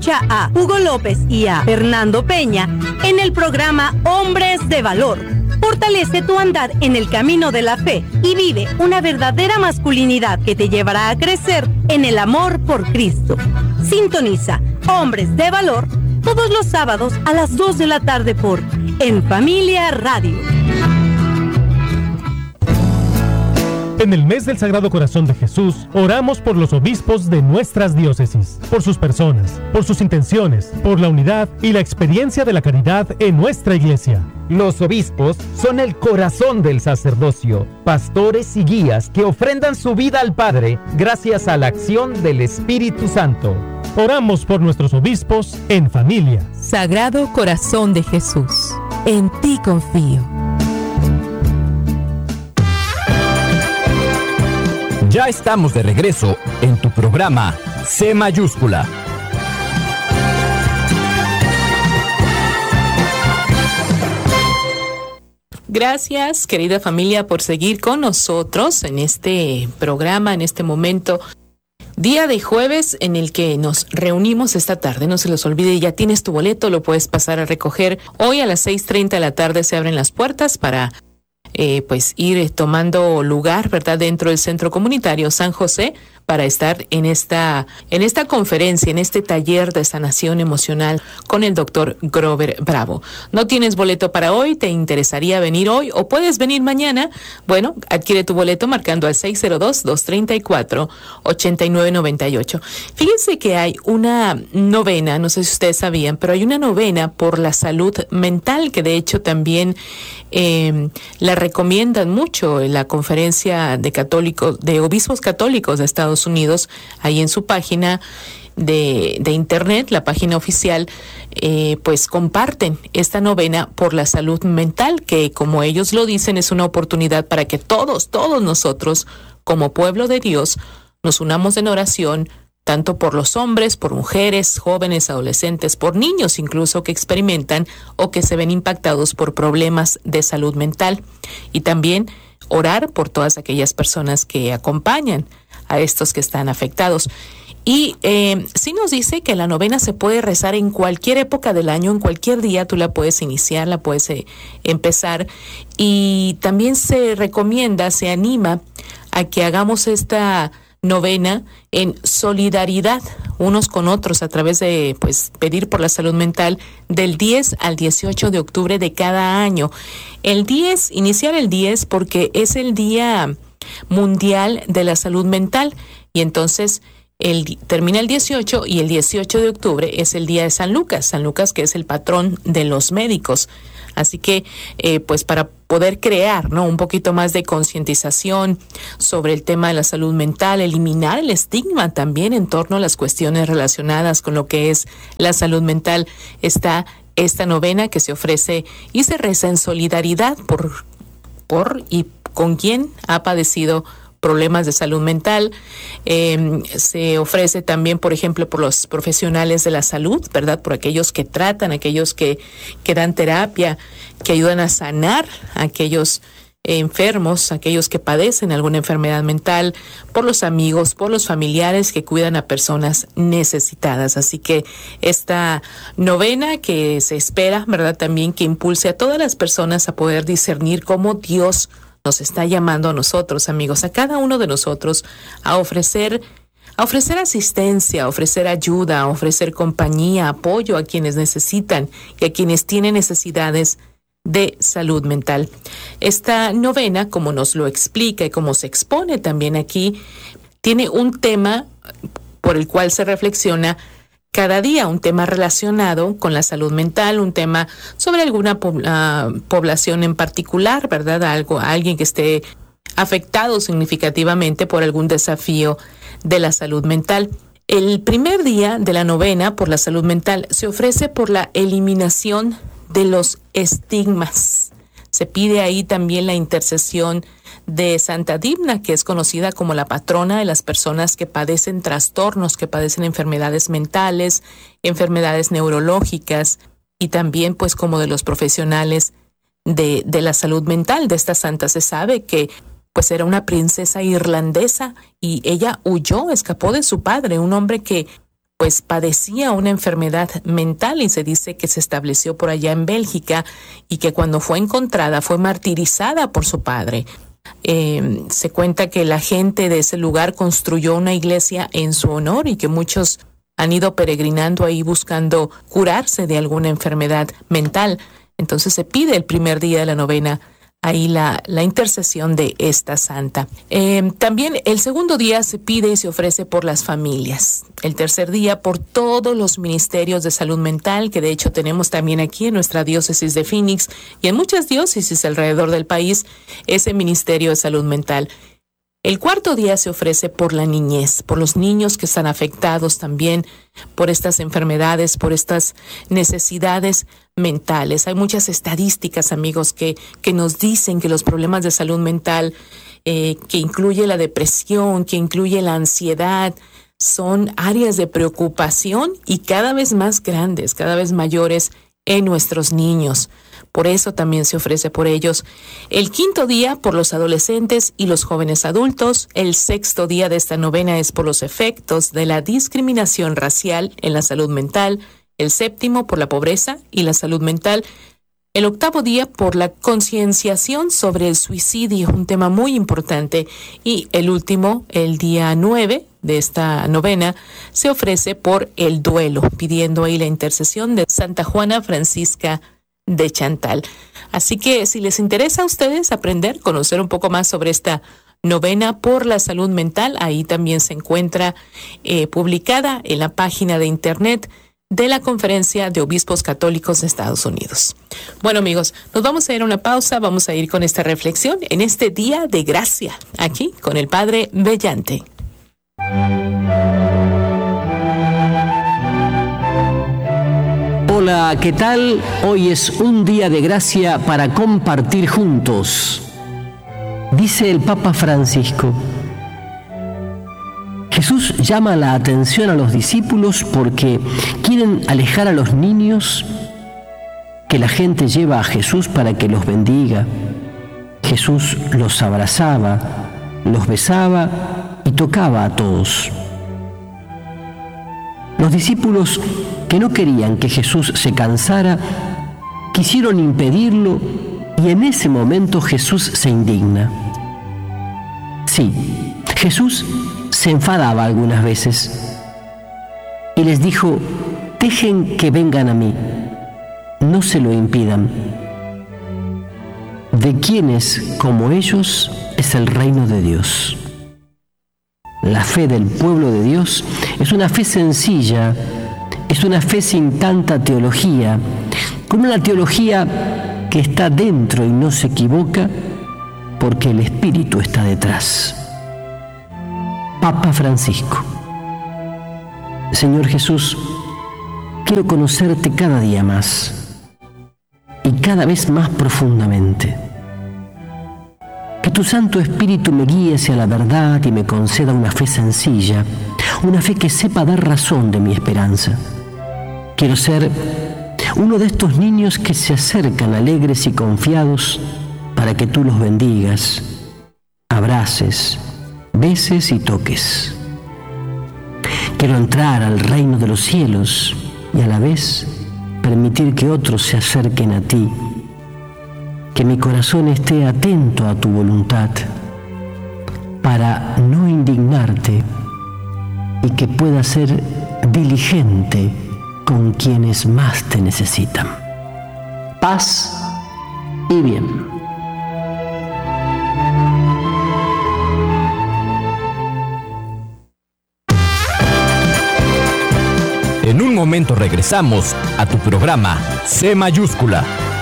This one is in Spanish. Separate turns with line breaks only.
Escucha a Hugo López y a Fernando Peña en el programa Hombres de Valor. Fortalece tu andar en el camino de la fe y vive una verdadera masculinidad que te llevará a crecer en el amor por Cristo. Sintoniza Hombres de Valor todos los sábados a las 2 de la tarde por En Familia Radio.
En el mes del Sagrado Corazón de Jesús, oramos por los obispos de nuestras diócesis, por sus personas, por sus intenciones, por la unidad y la experiencia de la caridad en nuestra iglesia.
Los obispos son el corazón del sacerdocio, pastores y guías que ofrendan su vida al Padre gracias a la acción del Espíritu Santo.
Oramos por nuestros obispos en familia.
Sagrado Corazón de Jesús, en ti confío.
Ya estamos de regreso en tu programa C mayúscula.
Gracias, querida familia, por seguir con nosotros en este programa, en este momento. Día de jueves en el que nos reunimos esta tarde, no se los olvide, ya tienes tu boleto, lo puedes pasar a recoger. Hoy a las 6:30 de la tarde se abren las puertas para ir tomando lugar, ¿verdad?, dentro del Centro Comunitario San José para estar en esta conferencia, en este taller de sanación emocional con el doctor Grover Bravo. ¿No tienes boleto para hoy? ¿Te interesaría venir hoy o puedes venir mañana? Bueno, adquiere tu boleto marcando al 602-234-8998. Fíjense que hay una novena, no sé si ustedes sabían, pero hay una novena por la salud mental que de hecho también la recomiendan mucho en la conferencia de obispos católicos de Estados Unidos, ahí en su página de internet, la página oficial, pues comparten esta novena por la salud mental, que como ellos lo dicen es una oportunidad para que todos nosotros como pueblo de Dios nos unamos en oración, tanto por los hombres, por mujeres, jóvenes, adolescentes, por niños incluso que experimentan o que se ven impactados por problemas de salud mental. Y también orar por todas aquellas personas que acompañan a estos que están afectados. Y sí nos dice que la novena se puede rezar en cualquier época del año, en cualquier día tú la puedes iniciar, la puedes empezar. Y también se recomienda, se anima a que hagamos esta novena en solidaridad unos con otros a través de pedir por la salud mental del 10 al 18 de octubre de cada año. Iniciar el 10 porque es el Día Mundial de la Salud Mental y entonces termina el 18 y el 18 de octubre es el Día de San Lucas que es el patrón de los médicos. Así que, para poder crear, ¿no?, un poquito más de concientización sobre el tema de la salud mental, eliminar el estigma también en torno a las cuestiones relacionadas con lo que es la salud mental, está esta novena que se ofrece y se reza en solidaridad por y con quien ha padecido problemas de salud mental. Se ofrece también, por ejemplo, por los profesionales de la salud, ¿verdad? Por aquellos que tratan, aquellos que dan terapia, que ayudan a sanar a aquellos enfermos, aquellos que padecen alguna enfermedad mental, por los amigos, por los familiares que cuidan a personas necesitadas. Así que esta novena que se espera, ¿verdad?, también que impulse a todas las personas a poder discernir cómo Dios nos está llamando a nosotros, amigos, a cada uno de nosotros, a ofrecer asistencia, a ofrecer ayuda, a ofrecer compañía, apoyo a quienes necesitan y a quienes tienen necesidades de salud mental. Esta novena, como nos lo explica y como se expone también aquí, tiene un tema por el cual se reflexiona cada día, un tema relacionado con la salud mental, un tema sobre alguna población en particular, ¿verdad? Alguien que esté afectado significativamente por algún desafío de la salud mental. El primer día de la novena por la salud mental se ofrece por la eliminación de los estigmas. Se pide ahí también la intercesión de Santa Dimna, que es conocida como la patrona de las personas que padecen trastornos, que padecen enfermedades mentales, enfermedades neurológicas y también como de los profesionales de la salud mental. De esta santa se sabe que era una princesa irlandesa y ella escapó de su padre, un hombre que pues padecía una enfermedad mental y se dice que se estableció por allá en Bélgica y que cuando fue encontrada fue martirizada por su padre. Se cuenta que la gente de ese lugar construyó una iglesia en su honor y que muchos han ido peregrinando ahí buscando curarse de alguna enfermedad mental. Entonces se pide el primer día de la novena ahí la intercesión de esta santa. También el segundo día se pide y se ofrece por las familias. El tercer día por todos los ministerios de salud mental, que de hecho tenemos también aquí en nuestra diócesis de Phoenix y en muchas diócesis alrededor del país, ese ministerio de salud mental. El cuarto día se ofrece por la niñez, por los niños que están afectados también por estas enfermedades, por estas necesidades mentales. Hay muchas estadísticas, amigos, que nos dicen que los problemas de salud mental, que incluye la depresión, que incluye la ansiedad, son áreas de preocupación y cada vez más grandes, cada vez mayores en nuestros niños. Por eso también se ofrece por ellos. El quinto día por los adolescentes y los jóvenes adultos. El sexto día de esta novena es por los efectos de la discriminación racial en la salud mental. El séptimo por la pobreza y la salud mental. El octavo día por la concienciación sobre el suicidio, un tema muy importante. Y el último, el día 9 de esta novena, se ofrece por el duelo, pidiendo ahí la intercesión de Santa Juana Francisca de Chantal. Así que si les interesa a ustedes aprender, conocer un poco más sobre esta novena por la salud mental, ahí también se encuentra publicada en la página de internet de la Conferencia de Obispos Católicos de Estados Unidos. Bueno, amigos, nos vamos a ir a una pausa, vamos a ir con esta reflexión en este día de gracia, aquí con el Padre Bellante.
Hola, ¿qué tal? Hoy es un día de gracia para compartir juntos. Dice el Papa Francisco: Jesús llama la atención a los discípulos porque quieren alejar a los niños que la gente lleva a Jesús para que los bendiga. Jesús los abrazaba, los besaba y tocaba a todos. Los discípulos que no querían que Jesús se cansara, quisieron impedirlo y en ese momento Jesús se indigna. Sí, Jesús se enfadaba algunas veces y les dijo: dejen que vengan a mí, no se lo impidan. De quienes como ellos es el reino de Dios. La fe del pueblo de Dios es una fe sencilla, es una fe sin tanta teología, como una teología que está dentro y no se equivoca porque el Espíritu está detrás. Papa Francisco. Señor Jesús, quiero conocerte cada día más y cada vez más profundamente. Que tu Santo Espíritu me guíe hacia la verdad y me conceda una fe sencilla, una fe que sepa dar razón de mi esperanza. Quiero ser uno de estos niños que se acercan alegres y confiados para que tú los bendigas, abraces, beses y toques. Quiero entrar al reino de los cielos y a la vez permitir que otros se acerquen a ti. Que mi corazón esté atento a tu voluntad para no indignarte y que pueda ser diligente con quienes más te necesitan. Paz y bien.
En un momento regresamos a tu programa C Mayúscula.